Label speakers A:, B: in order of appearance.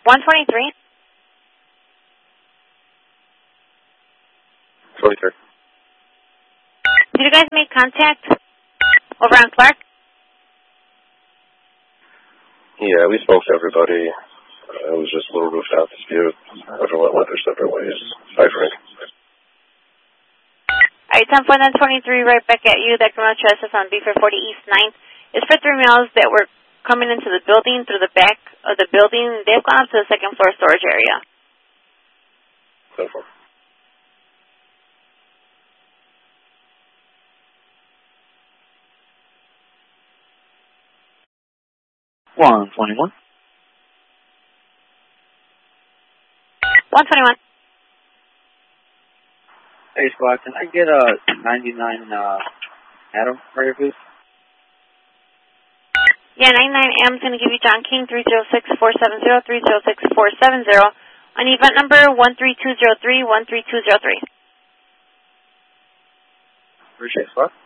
A: 123.
B: 23.
A: Did you guys make contact over on Clark?
B: Yeah, we spoke to everybody. It was just a little rooftop dispute. Everyone went their separate ways. Hi, Frank.
A: Alright, 10-4-23, right back at you. That criminal trespass on Beaver 40 East 9th is for 3 males that were coming into the building through the back of the building. They've gone up to the second floor storage area.
B: 10-4.
C: One 21.
A: 121.
C: Hey, squad, can I get a 99 Adam for you, please?
A: Yeah, 99M is going to give you John King 306-470, 306-470 on event number 13203, 13203.
C: Appreciate it, squad.